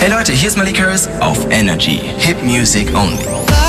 Hey Leute, hier ist Malik Harris auf Energy. Hip Music Only.